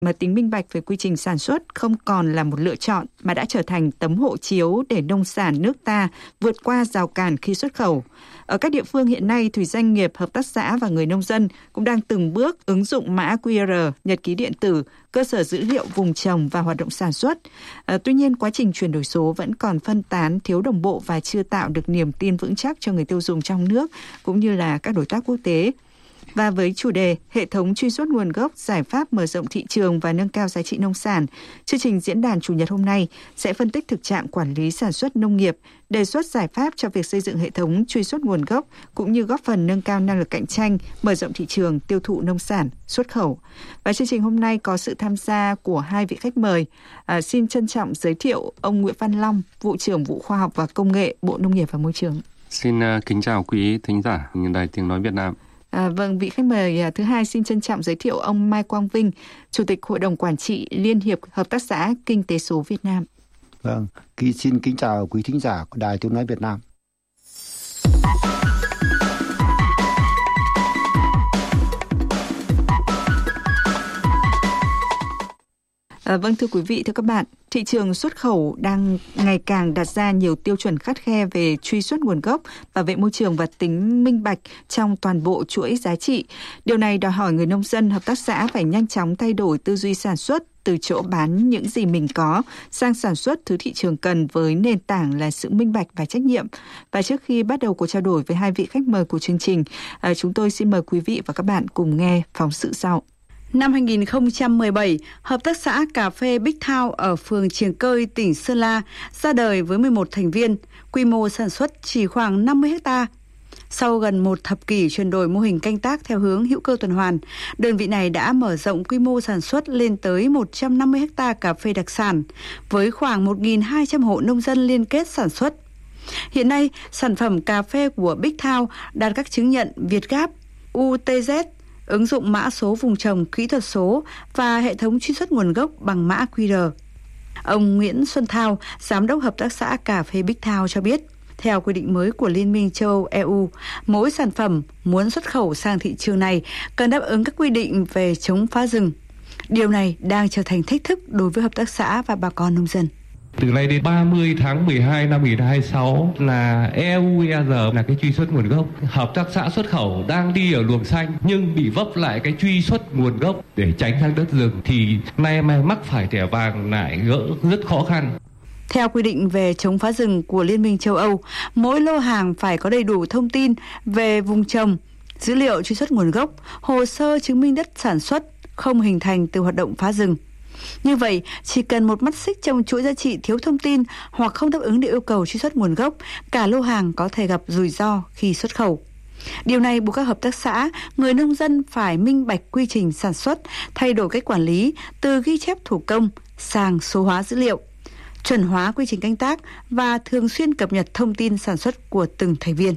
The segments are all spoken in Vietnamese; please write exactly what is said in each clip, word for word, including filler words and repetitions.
mà tính minh bạch về quy trình sản xuất không còn là một lựa chọn mà đã trở thành tấm hộ chiếu để nông sản nước ta vượt qua rào cản khi xuất khẩu. Ở các địa phương hiện nay, thì doanh nghiệp, hợp tác xã và người nông dân cũng đang từng bước ứng dụng mã quy rờ, nhật ký điện tử, cơ sở dữ liệu vùng trồng và hoạt động sản xuất. À, tuy nhiên, quá trình chuyển đổi số vẫn còn phân tán, thiếu đồng bộ và chưa tạo được niềm tin vững chắc cho người tiêu dùng trong nước cũng như là các đối tác quốc tế. Và với chủ đề hệ thống truy xuất nguồn gốc, giải pháp mở rộng thị trường và nâng cao giá trị nông sản, chương trình diễn đàn Chủ nhật hôm nay sẽ phân tích thực trạng quản lý sản xuất nông nghiệp, đề xuất giải pháp cho việc xây dựng hệ thống truy xuất nguồn gốc cũng như góp phần nâng cao năng lực cạnh tranh, mở rộng thị trường, tiêu thụ nông sản, xuất khẩu. Và chương trình hôm nay có sự tham gia của hai vị khách mời. À, xin trân trọng giới thiệu ông Nguyễn Văn Long, Vụ trưởng Vụ Khoa học và Công nghệ, Bộ Nông nghiệp và Môi trường. Xin uh, kính chào quý thính giả Đài Tiếng nói Việt Nam. À, vâng, vị khách mời thứ hai xin trân trọng giới thiệu ông Mai Quang Vinh, Chủ tịch Hội đồng Quản trị Liên hiệp Hợp tác xã Kinh tế số Việt Nam. Vâng, xin kính chào quý thính giả của Đài Tiếng nói Việt Nam. À, vâng, thưa quý vị, thưa các bạn, thị trường xuất khẩu đang ngày càng đặt ra nhiều tiêu chuẩn khắt khe về truy xuất nguồn gốc, bảo vệ môi trường và tính minh bạch trong toàn bộ chuỗi giá trị. Điều này đòi hỏi người nông dân, hợp tác xã phải nhanh chóng thay đổi tư duy sản xuất từ chỗ bán những gì mình có sang sản xuất thứ thị trường cần với nền tảng là sự minh bạch và trách nhiệm. Và trước khi bắt đầu cuộc trao đổi với hai vị khách mời của chương trình, à, chúng tôi xin mời quý vị và các bạn cùng nghe phóng sự sau. Năm hai nghìn không trăm mười bảy, Hợp tác xã Cà phê Big Town ở phường Triềng Cơi, tỉnh Sơn La ra đời với mười một thành viên, quy mô sản xuất chỉ khoảng năm mươi héc ta. Sau gần một thập kỷ chuyển đổi mô hình canh tác theo hướng hữu cơ tuần hoàn, đơn vị này đã mở rộng quy mô sản xuất lên tới một trăm năm mươi héc ta cà phê đặc sản, với khoảng một nghìn hai trăm hộ nông dân liên kết sản xuất. Hiện nay, sản phẩm cà phê của Big Town đạt các chứng nhận Việt Gap, U T Z, ứng dụng mã số vùng trồng, kỹ thuật số và hệ thống truy xuất nguồn gốc bằng mã quy rờ. Ông Nguyễn Xuân Thao, Giám đốc Hợp tác xã Cà phê Big Town cho biết, theo quy định mới của Liên minh châu Âu E U, mỗi sản phẩm muốn xuất khẩu sang thị trường này cần đáp ứng các quy định về chống phá rừng. Điều này đang trở thành thách thức đối với hợp tác xã và bà con nông dân. Từ nay đến ba mươi tháng mười hai năm hai nghìn không trăm hai mươi sáu là E U E R là cái truy xuất nguồn gốc. Hợp tác xã xuất khẩu đang đi ở luồng xanh nhưng bị vấp lại cái truy xuất nguồn gốc để tránh sang đất rừng thì nay mai mắc phải thẻ vàng lại gỡ rất khó khăn. Theo quy định về chống phá rừng của Liên minh châu Âu, mỗi lô hàng phải có đầy đủ thông tin về vùng trồng, dữ liệu truy xuất nguồn gốc, hồ sơ chứng minh đất sản xuất không hình thành từ hoạt động phá rừng. Như vậy, chỉ cần một mắt xích trong chuỗi giá trị thiếu thông tin hoặc không đáp ứng được yêu cầu truy xuất nguồn gốc, cả lô hàng có thể gặp rủi ro khi xuất khẩu. Điều này buộc các hợp tác xã, người nông dân phải minh bạch quy trình sản xuất, thay đổi cách quản lý từ ghi chép thủ công sang số hóa dữ liệu, chuẩn hóa quy trình canh tác và thường xuyên cập nhật thông tin sản xuất của từng thành viên.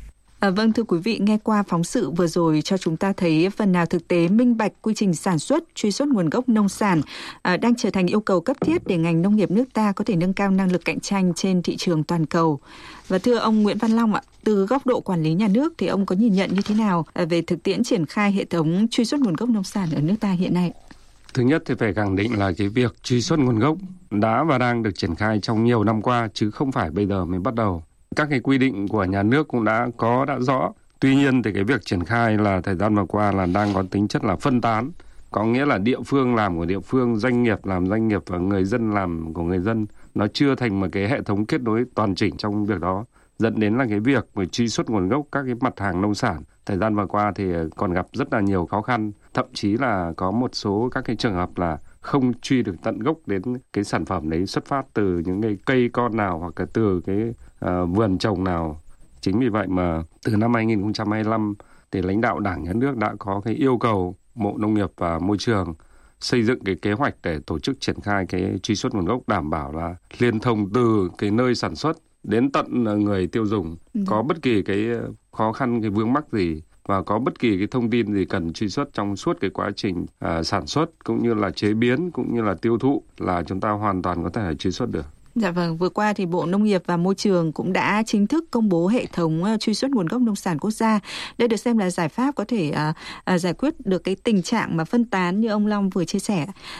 À, vâng, thưa quý vị, nghe qua phóng sự vừa rồi cho chúng ta thấy phần nào thực tế minh bạch quy trình sản xuất, truy xuất nguồn gốc nông sản à, đang trở thành yêu cầu cấp thiết để ngành nông nghiệp nước ta có thể nâng cao năng lực cạnh tranh trên thị trường toàn cầu. Và thưa ông Nguyễn Văn Long ạ, từ góc độ quản lý nhà nước thì ông có nhìn nhận như thế nào về thực tiễn triển khai hệ thống truy xuất nguồn gốc nông sản ở nước ta hiện nay? Thứ nhất thì phải khẳng định là cái việc truy xuất nguồn gốc đã và đang được triển khai trong nhiều năm qua chứ không phải bây giờ mới bắt đầu. Các cái quy định của nhà nước cũng đã có đã rõ. Tuy nhiên thì cái việc triển khai là thời gian vừa qua là đang có tính chất là phân tán. Có nghĩa là địa phương làm của địa phương, doanh nghiệp làm doanh nghiệp và người dân làm của người dân. Nó chưa thành một cái hệ thống kết nối toàn chỉnh trong việc đó. Dẫn đến là cái việc mà truy xuất nguồn gốc các cái mặt hàng nông sản thời gian vừa qua thì còn gặp rất là nhiều khó khăn. Thậm chí là có một số các cái trường hợp là không truy được tận gốc đến cái sản phẩm đấy xuất phát từ những cái cây con nào hoặc là từ cái uh, vườn trồng nào. Chính vì vậy mà từ năm hai nghìn không trăm hai mươi lăm thì lãnh đạo Đảng, Nhà nước đã có cái yêu cầu Bộ Nông nghiệp và Môi trường xây dựng cái kế hoạch để tổ chức triển khai cái truy xuất nguồn gốc, đảm bảo là liên thông từ cái nơi sản xuất đến tận người tiêu dùng. Ừ. Có bất kỳ cái khó khăn, cái vướng mắc gì và có bất kỳ cái thông tin gì cần truy xuất trong suốt cái quá trình uh, sản xuất cũng như là chế biến cũng như là tiêu thụ là chúng ta hoàn toàn có thể truy xuất được. Dạ vâng, vừa qua thì Bộ Nông nghiệp và Môi trường cũng đã chính thức công bố hệ thống uh, truy xuất nguồn gốc nông sản quốc gia. Đây được xem là giải pháp có thể uh, uh, giải quyết được cái tình trạng mà phân tán như ông Long vừa chia sẻ.